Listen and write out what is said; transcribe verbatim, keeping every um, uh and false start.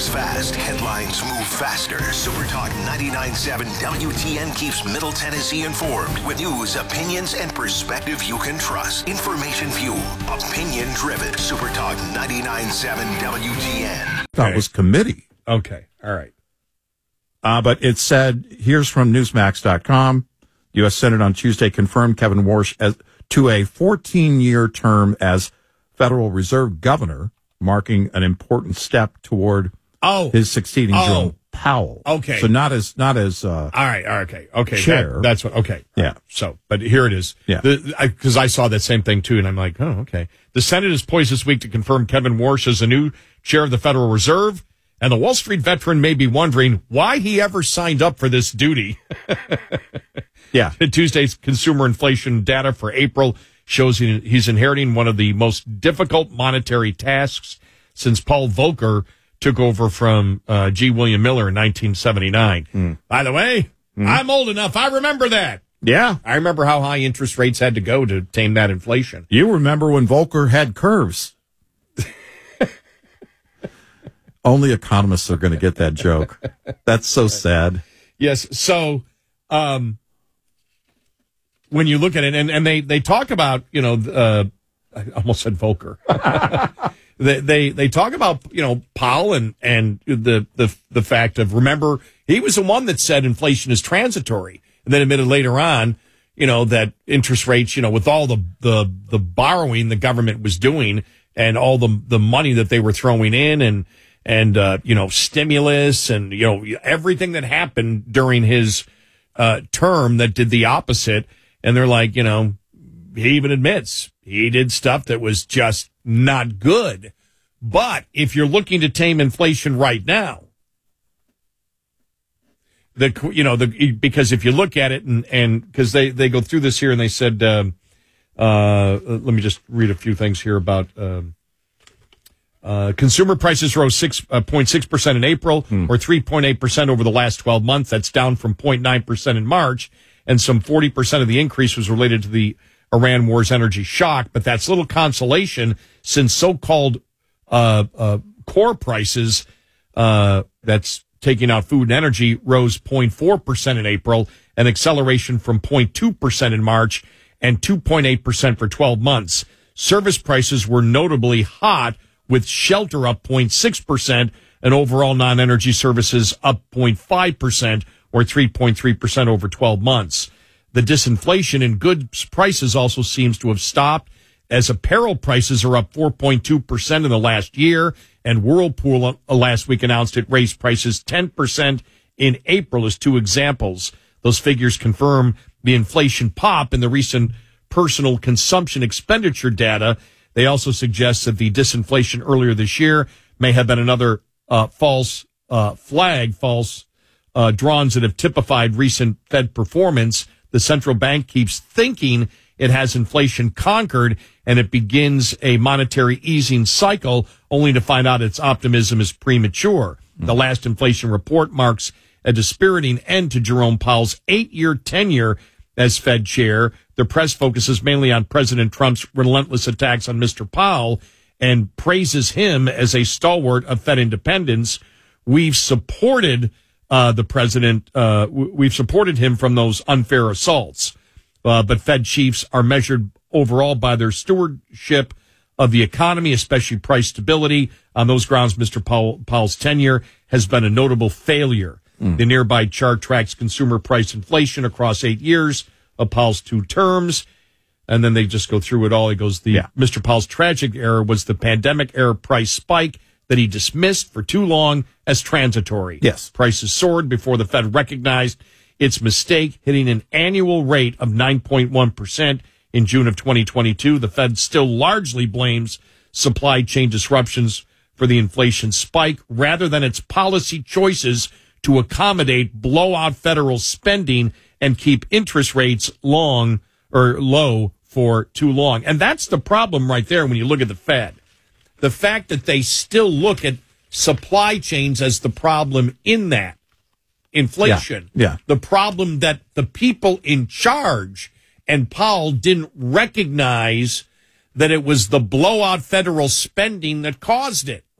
moves fast. Headlines move faster. SuperTalk ninety-nine point seven W T N keeps Middle Tennessee informed with news, opinions, and perspective you can trust. Information fueled, opinion driven. SuperTalk ninety-nine point seven W T N. That was committee. Okay. All right. Uh, but it said, here's from Newsmax dot com. U S Senate on Tuesday confirmed Kevin Warsh as, to a fourteen-year term as Federal Reserve Governor, marking an important step toward oh. his succeeding oh. Jerome Powell. Okay. So not as, not as, uh, all right. All right. Okay. Okay. Chair. That, that's what, okay. Yeah. Right. So, but here it is. Yeah. Because I, I saw that same thing too, and I'm like, oh, okay. The Senate is poised this week to confirm Kevin Warsh as the new chair of the Federal Reserve, and the Wall Street veteran may be wondering why he ever signed up for this duty. Yeah. Tuesday's consumer inflation data for April shows he, he's inheriting one of the most difficult monetary tasks since Paul Volcker took over from uh, G. William Miller in nineteen seventy-nine. Mm. By the way, mm. I'm old enough. I remember that. Yeah. I remember how high interest rates had to go to tame that inflation. You remember when Volcker had curves. Only economists are going to get that joke. That's so sad. Yes. So, um, when you look at it, and, and they, they talk about, you know, uh, I almost said Volcker. they, they, they talk about, you know, Powell and, and the, the, the fact of, remember, he was the one that said inflation is transitory, and then admitted later on, you know, that interest rates, you know, with all the, the, the borrowing the government was doing and all the, the money that they were throwing in and, and, uh, you know, stimulus and, you know, everything that happened during his, uh, term that did the opposite. And they're like, you know, he even admits he did stuff that was just not good. But if you're looking to tame inflation right now, the, you know, the, because if you look at it and, and, because they, they go through this here and they said, um, uh, let me just read a few things here about, um, Uh, consumer prices rose six point six percent in April, hmm. or three point eight percent over the last twelve months. That's down from zero point nine percent in March, and some forty percent of the increase was related to the Iran war's energy shock. But that's little consolation since so-called uh, uh, core prices, uh, that's taking out food and energy, rose zero point four percent in April, an acceleration from zero point two percent in March, and two point eight percent for twelve months. Service prices were notably hot, with shelter up zero point six percent and overall non-energy services up zero point five percent or three point three percent over twelve months. The disinflation in goods prices also seems to have stopped, as apparel prices are up four point two percent in the last year, and Whirlpool last week announced it raised prices ten percent in April as two examples. Those figures confirm the inflation pop in the recent personal consumption expenditure data. They also suggest that the disinflation earlier this year may have been another uh, false uh, flag, false uh, drawings that have typified recent Fed performance. The central bank keeps thinking it has inflation conquered and it begins a monetary easing cycle, only to find out its optimism is premature. Mm-hmm. The last inflation report marks a dispiriting end to Jerome Powell's eight-year tenure as Fed chair. The press focuses mainly on President Trump's relentless attacks on Mister Powell and praises him as a stalwart of Fed independence. We've supported uh, the president. Uh, we've supported him from those unfair assaults. Uh, but Fed chiefs are measured overall by their stewardship of the economy, especially price stability. On those grounds, Mister Powell, Powell's tenure has been a notable failure. Mm. The nearby chart tracks consumer price inflation across eight years of Powell's two terms. And then they just go through it all. He goes, the yeah. Mister Powell's tragic error was the pandemic era price spike that he dismissed for too long as transitory. Yes. Prices soared before the Fed recognized its mistake, hitting an annual rate of nine point one percent in June of twenty twenty-two. The Fed still largely blames supply chain disruptions for the inflation spike rather than its policy choices to accommodate blowout federal spending and keep interest rates long or low for too long. And that's the problem right there when you look at the Fed. The fact that they still look at supply chains as the problem in that inflation. Yeah, yeah. The problem that the people in charge and Powell didn't recognize that it was the blowout federal spending that caused it.